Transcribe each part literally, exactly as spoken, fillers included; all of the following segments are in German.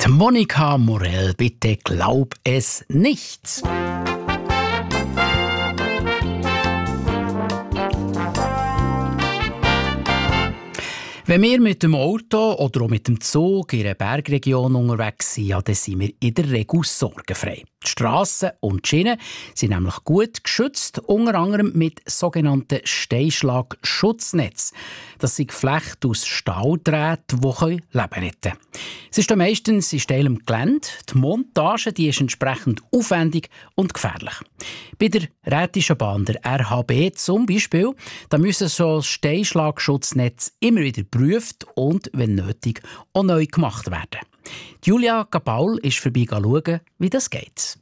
Die Monika Morell, bitte glaub es nicht. Wenn wir mit dem Auto oder auch mit dem Zug in einer Bergregion unterwegs sind, ja, dann sind wir in der Regel sorgenfrei. Die Strassen und die Schienen sind nämlich gut geschützt, unter anderem mit sogenannten Steinschlagschutznetzen. Das sind Geflechte aus Stahldrähten, die Leben retten können. Es ist meistens in steilem Gelände. Die Montage die ist entsprechend aufwendig und gefährlich. Bei der Rhätischen Bahn, der R H B zum Beispiel, da müssen so Steinschlagschutznetze immer wieder geprüft und, wenn nötig, auch neu gemacht werden. Julia Gabaul ist vorbei schauen, wie das geht.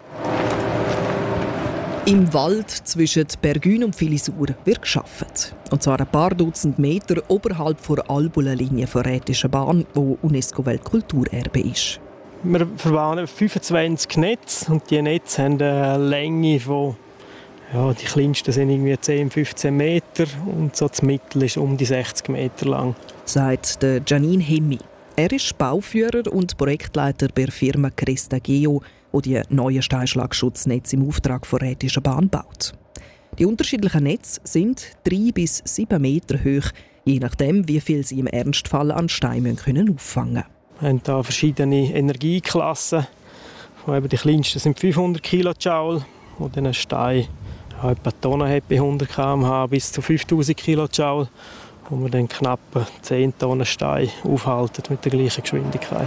Im Wald zwischen Bergün und Filisur wird gearbeitet. Und zwar ein paar Dutzend Meter oberhalb der Albulenlinie der Rhätischen Bahn, die UNESCO-Weltkulturerbe ist. Wir verbauen fünfundzwanzig Netze und diese Netze haben eine Länge von, ja, die kleinsten sind irgendwie zehn bis fünfzehn Meter und so das Mittel ist um die sechzig Meter lang. Sagt Janine Hemmi. Er ist Bauführer und Projektleiter bei der Firma Cresta Geo, die die neuen Steinschlagschutznetze im Auftrag der Rhätischen Bahn baut. Die unterschiedlichen Netze sind drei bis sieben Meter hoch, je nachdem, wie viel sie im Ernstfall an Steinen können auffangen können. Wir haben hier verschiedene Energieklassen. Die kleinsten sind fünfhundert Kilojoule, wo ein Stein etwa Tonnen hat bei hundert Kilometer pro Stunde bis zu fünftausend Kilojoule, wo man dann knapp zehn Tonnen Stein aufhalten mit der gleichen Geschwindigkeit.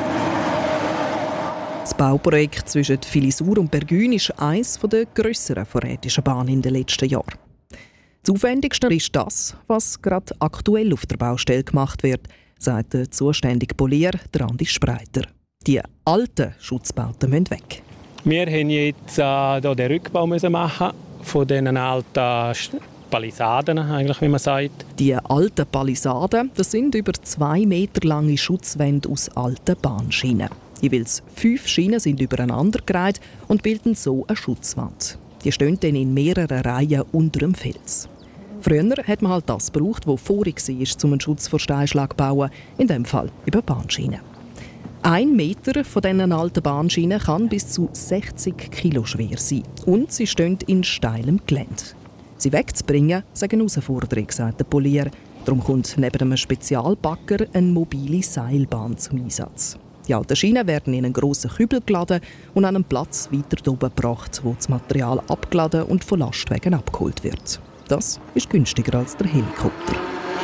Das Bauprojekt zwischen Filisur und Bergün ist eines der grösseren der Rhätischen Bahn in den letzten Jahren. Das Aufwendigste ist das, was gerade aktuell auf der Baustelle gemacht wird, sagt der zuständige Polier, Andi Spreiter. Die alten Schutzbauten müssen weg. Wir mussten jetzt äh, den Rückbau machen von diesen alten Palisaden, eigentlich, wie man sagt. Die alten Palisaden, das sind über zwei Meter lange Schutzwände aus alten Bahnschienen. Jeweils fünf Schienen sind übereinander gereiht und bilden so eine Schutzwand. Die stehen dann in mehreren Reihen unter dem Fels. Früher hat man halt das gebraucht, was vorig war, um einen Schutz vor Steinschlag zu bauen, in diesem Fall über Bahnschienen. Ein Meter von diesen alten Bahnschienen kann bis zu sechzig Kilo schwer sein. Und sie stehen in steilem Gelände. Sie wegzubringen, ist eine Herausforderung, sagt der Polier. Darum kommt neben einem Spezialbagger eine mobile Seilbahn zum Einsatz. Die alten Schienen werden in einen grossen Kübel geladen und an einen Platz weiter oben gebracht, wo das Material abgeladen und von Lastwagen abgeholt wird. Das ist günstiger als der Helikopter.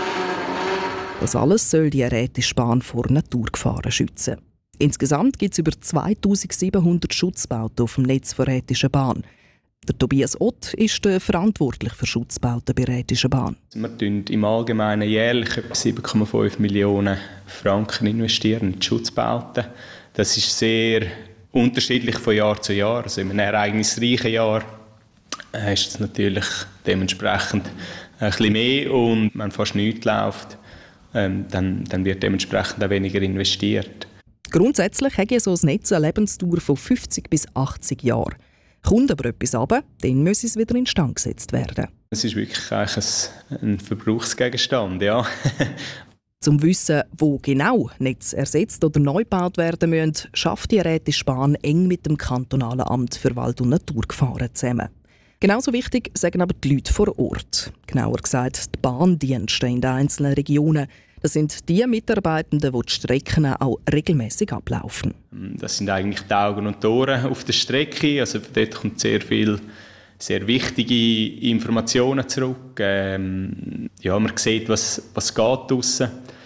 Das alles soll die Rhätische Bahn vor Naturgefahren schützen. Insgesamt gibt es über zweitausendsiebenhundert Schutzbauten auf dem Netz der Rhätischen Bahn. Der Tobias Ott ist der verantwortlich für Schutzbauten bei der Rhätischen Bahn. Wir investieren im Allgemeinen jährlich etwa sieben Komma fünf Millionen Franken investieren in die Schutzbauten. Das ist sehr unterschiedlich von Jahr zu Jahr. Also in einem ereignisreichen Jahr ist es natürlich dementsprechend ein bisschen mehr und wenn fast nichts läuft, ähm, dann, dann wird dementsprechend auch weniger investiert. Grundsätzlich hat so ein Netz eine Lebensdauer von fünfzig bis achtzig Jahren. Kommt aber etwas runter, dann muss es wieder instand gesetzt werden. Es ist wirklich ein, ein Verbrauchsgegenstand, ja. Zum Wissen, wo genau Netze ersetzt oder neu gebaut werden müssen, schafft die Rhätische Bahn eng mit dem kantonalen Amt für Wald- und Naturgefahren zusammen. Genauso wichtig sagen aber die Leute vor Ort. Genauer gesagt, die Bahndienste in den einzelnen Regionen. Das sind die Mitarbeitenden, die die Strecken auch regelmäßig ablaufen. Das sind eigentlich die Augen und die Ohren auf der Strecke. Also dort kommt sehr viel, sehr wichtige Informationen zurück. Ähm, ja, man sieht, was, was geht draussen.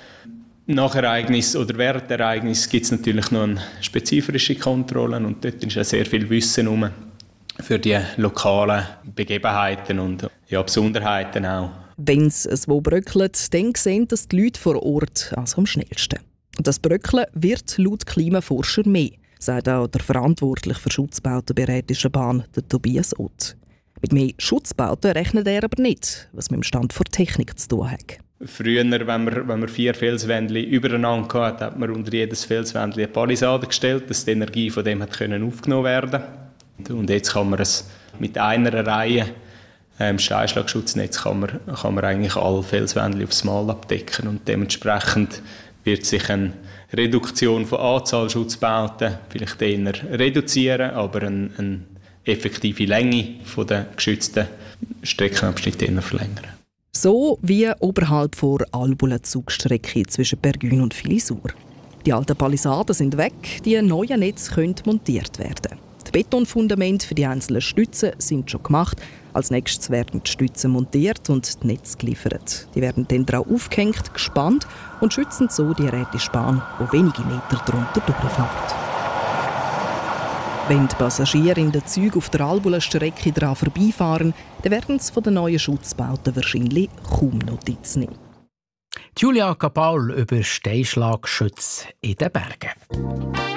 Nach Ereignis oder während der Ereignis gibt es natürlich noch eine spezifische Kontrolle und dort ist auch sehr viel Wissen herum für die lokalen Begebenheiten und ja, Besonderheiten auch. Wenn es so bröckelt, dann sehen das die Leute vor Ort also am schnellsten. Und das Bröckeln wird laut Klimaforscher mehr, sagt auch der Verantwortliche für Schutzbauten bei der Rhätischen Bahn, der Tobias Ott. Mit mehr Schutzbauten rechnet er aber nicht, was mit dem Stand der Technik zu tun hat. Früher, wenn man, wenn man vier Felswändchen übereinander hatte, hat man unter jedes Felswändchen eine Palisade gestellt, dass die Energie von dem hat können aufgenommen werden konnte. Und jetzt kann man es mit einer Reihe ähm, Steinschlagschutznetz kann man, kann man eigentlich alle Felswändchen aufs Mal abdecken und dementsprechend wird sich eine Reduktion von Anzahl Schutzbauten vielleicht eher reduzieren, aber eine, eine effektive Länge der geschützten Streckenabschnitte eher verlängern. So wie oberhalb der Albula-Zugstrecke zwischen Bergün und Filisur. Die alten Palisaden sind weg, die neuen Netze können montiert werden. Die Betonfundamente für die einzelnen Stützen sind schon gemacht. Als nächstes werden die Stützen montiert und die Netze geliefert. Die werden dann drauf aufgehängt, gespannt und schützen so die Rätespan, die wenige Meter darunter durchfährt. Wenn die Passagiere in den Zügen auf der Albula-Strecke daran vorbeifahren, dann werden sie von den neuen Schutzbauten wahrscheinlich kaum Notiz nehmen. Julia Kapaul über Steinschlagschütze in den Bergen.